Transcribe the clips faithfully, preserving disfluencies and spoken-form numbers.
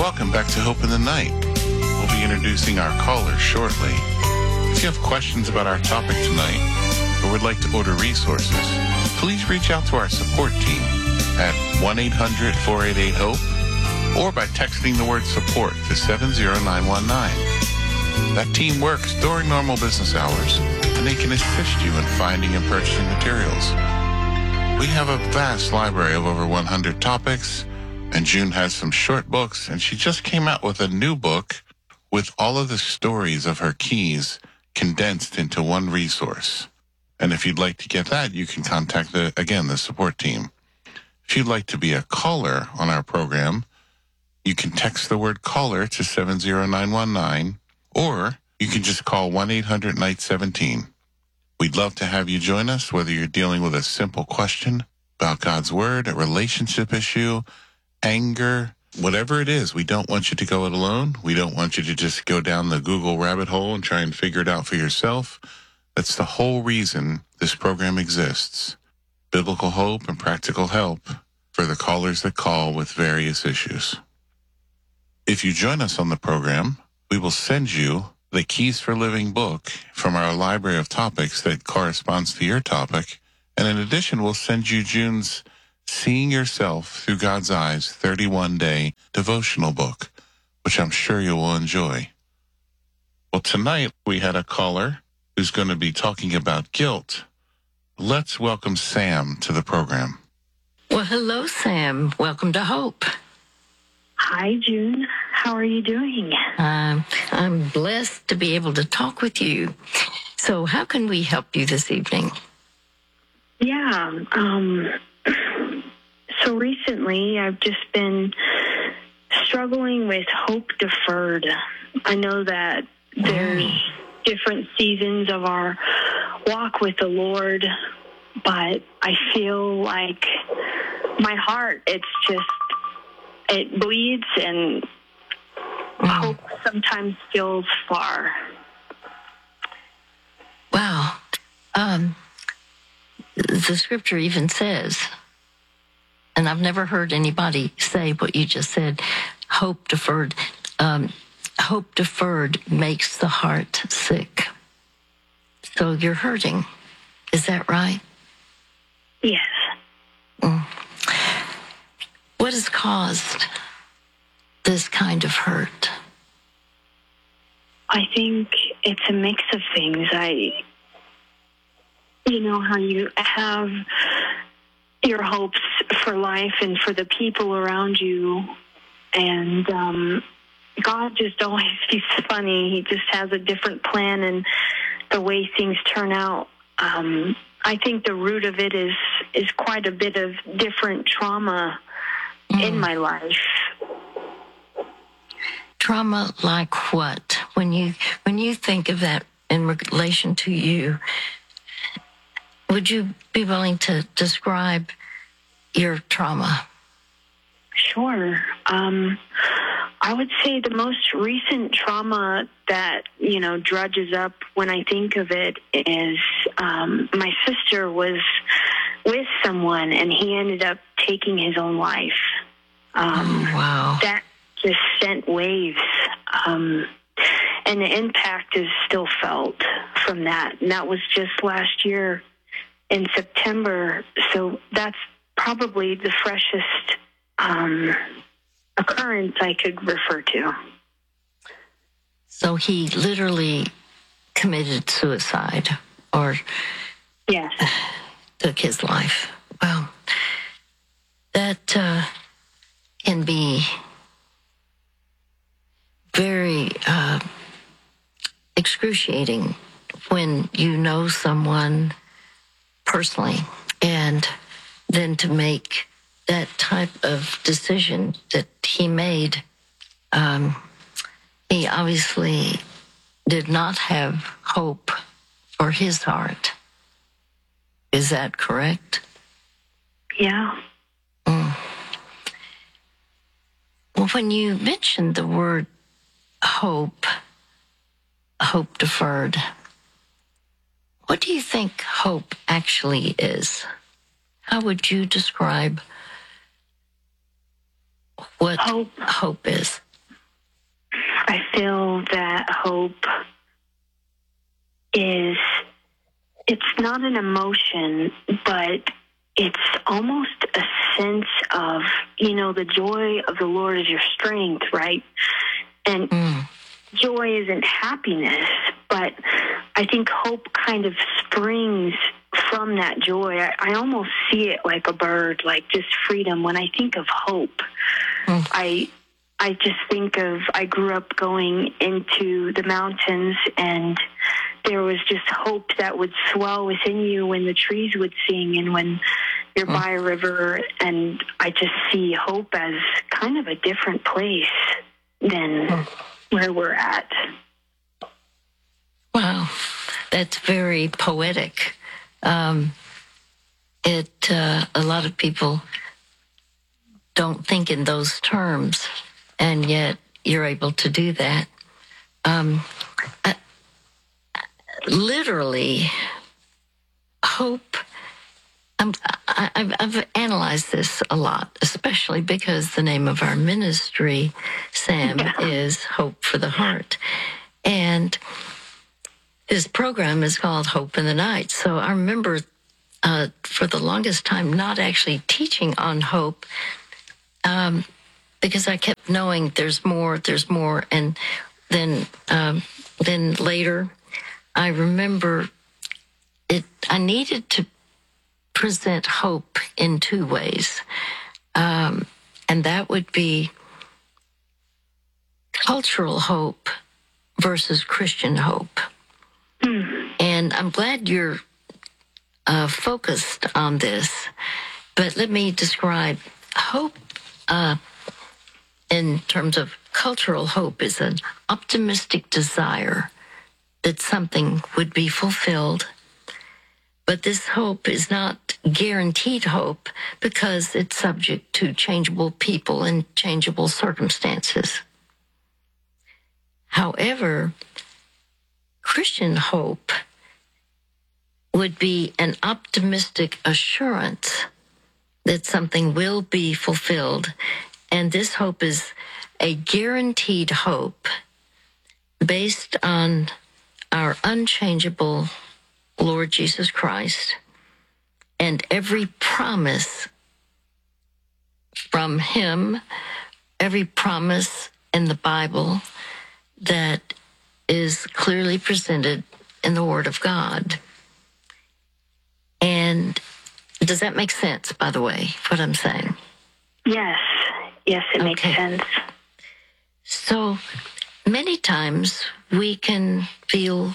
Welcome back to Hope in the Night. We'll be introducing our caller shortly. If you have questions about our topic tonight or would like to order resources, please reach out to our support team at one eight hundred four eight eight HOPE or by texting the word support to seven zero nine one nine. That team works during normal business hours, and they can assist you in finding and purchasing materials. We have a vast library of over one hundred topics, and June has some short books, and she just came out with a new book with all of the stories of her keys condensed into one resource. And if you'd like to get that, you can contact, the again, the support team. If you'd like to be a caller on our program, you can text the word caller to seven zero nine one nine, or you can just call one eight hundred N I G H T one seven. We'd love to have you join us, whether you're dealing with a simple question about God's Word, a relationship issue, anger, whatever it is. We don't want you to go it alone. We don't want you to just go down the Google rabbit hole and try and figure it out for yourself. That's the whole reason this program exists. Biblical hope and practical help for the callers that call with various issues. If you join us on the program, we will send you the Keys for Living book from our library of topics that corresponds to your topic. And in addition, we'll send you June's Seeing Yourself Through God's Eyes thirty-one day devotional book, which I'm sure you will enjoy. Well, tonight we had a caller who's going to be talking about guilt. Let's welcome Sam to the program. Well, hello, Sam. Welcome to Hope. Hi, June. How are you doing? Um, I'm blessed to be able to talk with you. So how can we help you this evening? Yeah. Um, so recently, I've just been struggling with hope deferred. I know that there's mm. different seasons of our walk with the Lord, but I feel like my heart, it's just, it bleeds, and mm. hope sometimes feels far. Wow. Um, the scripture even says, and I've never heard anybody say what you just said, hope deferred. Um, hope deferred makes the heart sick. So you're hurting. Is that right? Yes. Mm. What has caused this kind of hurt? I think it's a mix of things. I, you know, how you have your hopes for life and for the people around you, and um, God just always, he's funny. He just has a different plan, and the way things turn out. Um, I think the root of it is, is quite a bit of different trauma mm. in my life. Trauma like what? When you when you think of that in relation to you, would you be willing to describe your trauma? Sure. Um, I would say the most recent trauma that, you know, drudges up when I think of it is um, my sister was with someone, and he ended up taking his own life. Um, oh, wow. That just sent waves, um, and the impact is still felt from that. And that was just last year in September, so that's probably the freshest um, occurrence I could refer to. So he literally committed suicide, or yes, took his life. Well, that uh, can be very uh, excruciating when you know someone personally, and then to make that type of decision that he made. Um, he obviously did not have hope for his heart. Is that correct? Yeah. Mm. Well, when you mentioned the word hope, hope deferred, what do you think hope actually is? How would you describe what hope, hope is? feel that hope is, it's not an emotion, but it's almost a sense of, you know, the joy of the Lord is your strength, right? And mm. joy isn't happiness, but I think hope kind of springs from that joy. I, I almost see it like a bird, like just freedom. When I think of hope, mm. I I just think of, I grew up going into the mountains, and there was just hope that would swell within you when the trees would sing and when you're mm. by a river. And I just see hope as kind of a different place than mm. where we're at. Wow, that's very poetic. Um, it uh, a lot of people don't think in those terms, and yet you're able to do that. Um, uh, literally, hope. Um, I, I've, I've analyzed this a lot, especially because the name of our ministry, Sam, yeah. is Hope for the Heart, and this program is called Hope in the Night. So I remember uh, for the longest time not actually teaching on hope um, because I kept knowing there's more, there's more. And then um, then later I remember it. I needed to present hope in two ways. Um, and that would be cultural hope versus Christian hope. And I'm glad you're uh, focused on this, but let me describe hope uh, in terms of cultural hope is an optimistic desire that something would be fulfilled, but this hope is not guaranteed hope because it's subject to changeable people and changeable circumstances. However, Christian hope would be an optimistic assurance that something will be fulfilled. And this hope is a guaranteed hope based on our unchangeable Lord Jesus Christ and every promise from him, every promise in the Bible that is clearly presented in the Word of God. And does that make sense, by the way, what I'm saying? Yes. Yes, it okay. makes sense. So many times we can feel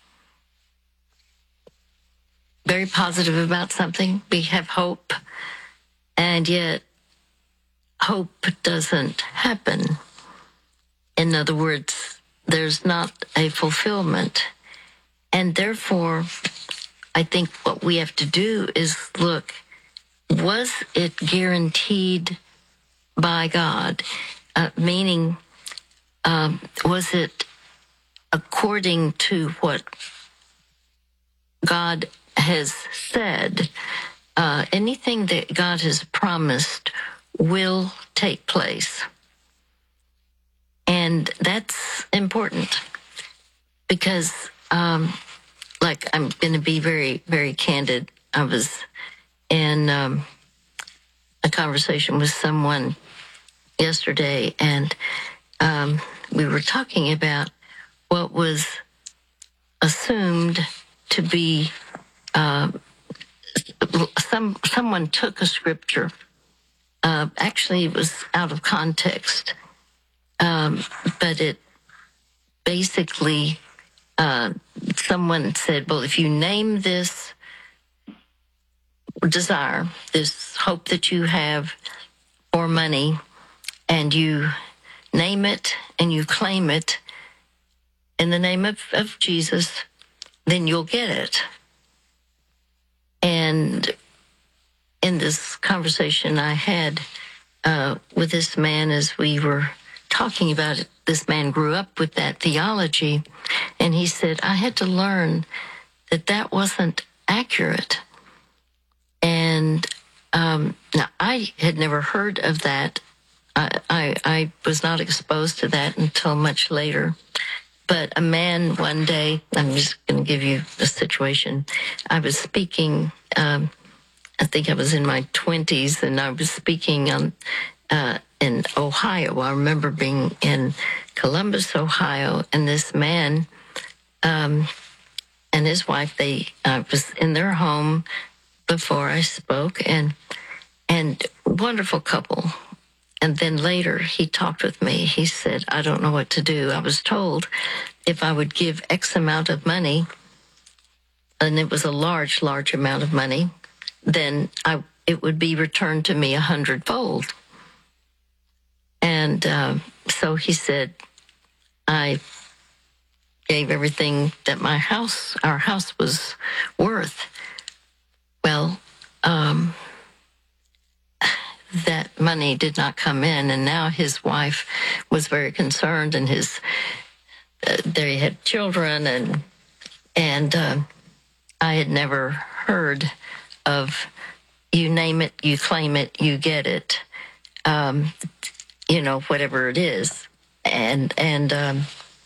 very positive about something. We have hope, and yet hope doesn't happen. In other words, there's not a fulfillment. And therefore, I think what we have to do is look, was it guaranteed by God? Uh, meaning, um, was it according to what God has said? Uh, anything that God has promised will take place. And that's important because, um, like, I'm going to be very, very candid. I was in um, a conversation with someone yesterday, and um, we were talking about what was assumed to be uh, some someone took a scripture. Uh, actually, it was out of context. Um, but it basically, uh, someone said, well, if you name this desire, this hope that you have for money, and you name it and you claim it in the name of, of Jesus, then you'll get it. And in this conversation I had uh, with this man as we were talking about it, this man grew up with that theology, and he said, I had to learn that that wasn't accurate. And um, now, I had never heard of that. I, I I, I was not exposed to that until much later. But a man one day, I'm just going to give you the situation. I was speaking, um, I think I was in my twenties, and I was speaking on, uh, in Ohio. I remember being in Columbus, Ohio, and this man um, and his wife, they uh, was in their home before I spoke, and and wonderful couple. And then later he talked with me. He said, I don't know what to do. I was told if I would give X amount of money, and it was a large, large amount of money, then I it would be returned to me a hundredfold. And uh, so he said, I gave everything that my house, our house was worth. Well, um, that money did not come in, and now his wife was very concerned, and his uh, they had children, and and uh, I had never heard of you name it, you claim it, you get it, um, you know, whatever it is, and and um,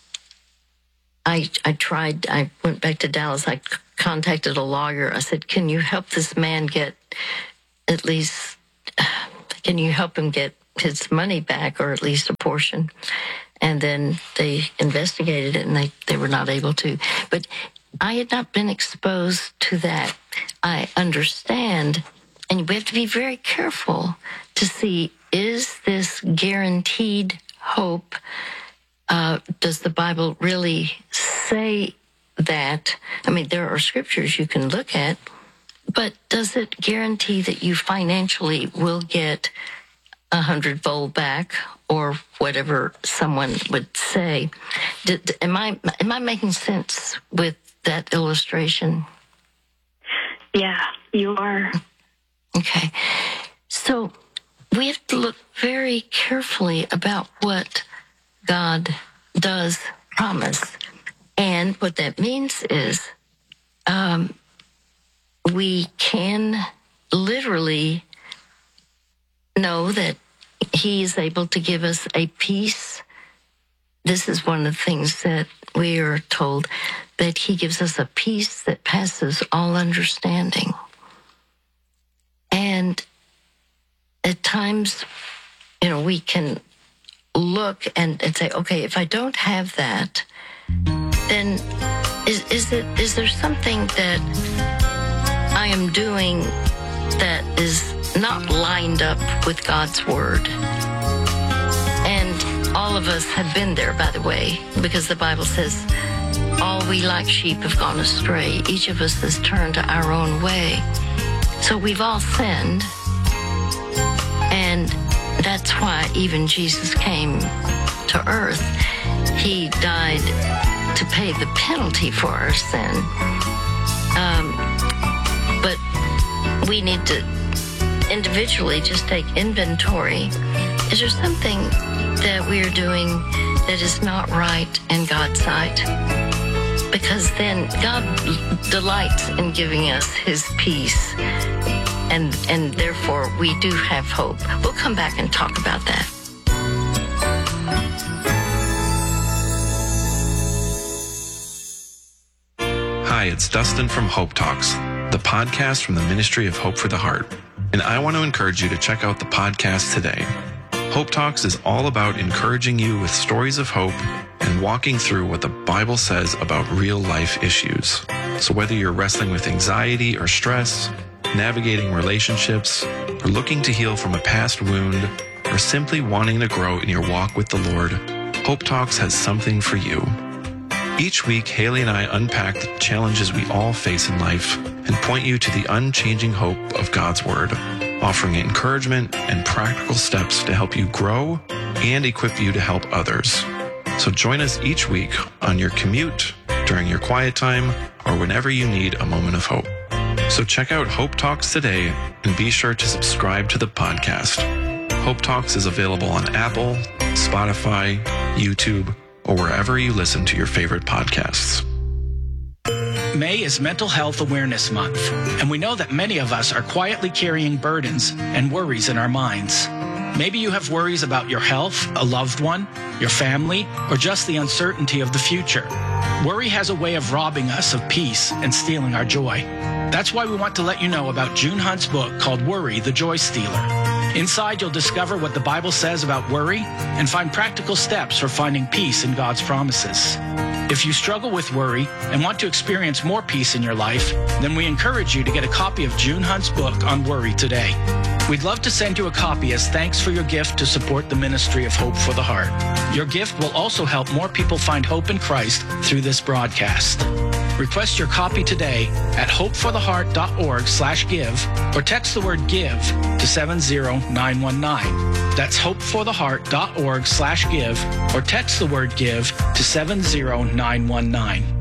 I I tried. I went back to Dallas. I c- contacted a lawyer. I said, "Can you help this man get at least?" Can you help him get his money back, or at least a portion? And then they investigated it, and they, they were not able to. But I had not been exposed to that. I understand, and we have to be very careful to see, is this guaranteed hope? Uh, does the Bible really say that? I mean, there are scriptures you can look at, but does it guarantee that you financially will get a hundredfold back, or whatever someone would say? Did, am I am I making sense with that illustration? Yeah, you are. Okay. So we have to look very carefully about what God does promise. And what that means is, um, we can literally know that he is able to give us a peace. This is one of the things that we are told, that he gives us a peace that passes all understanding. And at times, you know, we can look and, and say, okay, if I don't have that, then is, is it is there something that I am doing that is not lined up with God's word? And all of us have been there, by the way, because the Bible says, all we like sheep have gone astray. Each of us has turned to our own way. So we've all sinned. And that's why even Jesus came to earth. He died to pay the penalty for our sin. Um, but we need to individually just take inventory. Is there something that we are doing that is not right in God's sight? Because then God delights in giving us his peace, and and therefore we do have hope. We'll come back and talk about that. Hi, it's Dustin from Hope Talks, the podcast from the Ministry of Hope for the Heart. And I want to encourage you to check out the podcast today. Hope Talks is all about encouraging you with stories of hope and walking through what the Bible says about real life issues. So whether you're wrestling with anxiety or stress, navigating relationships, or looking to heal from a past wound, or simply wanting to grow in your walk with the Lord, Hope Talks has something for you. Each week, Haley and I unpack the challenges we all face in life and point you to the unchanging hope of God's Word, offering encouragement and practical steps to help you grow and equip you to help others. So join us each week on your commute, during your quiet time, or whenever you need a moment of hope. So check out Hope Talks today and be sure to subscribe to the podcast. Hope Talks is available on Apple, Spotify, YouTube, or wherever you listen to your favorite podcasts. May is Mental Health Awareness Month, and we know that many of us are quietly carrying burdens and worries in our minds. Maybe you have worries about your health, a loved one, your family, or just the uncertainty of the future. Worry has a way of robbing us of peace and stealing our joy. That's why we want to let you know about June Hunt's book called Worry, the Joy Stealer. Inside, you'll discover what the Bible says about worry and find practical steps for finding peace in God's promises. If you struggle with worry and want to experience more peace in your life, then we encourage you to get a copy of June Hunt's book on worry today. We'd love to send you a copy as thanks for your gift to support the ministry of Hope for the Heart. Your gift will also help more people find hope in Christ through this broadcast. Request your copy today at hopefortheheart.org slash give or text the word give to seven zero nine one nine. That's hopefortheheart.org slash give or text the word give to seven zero nine one nine.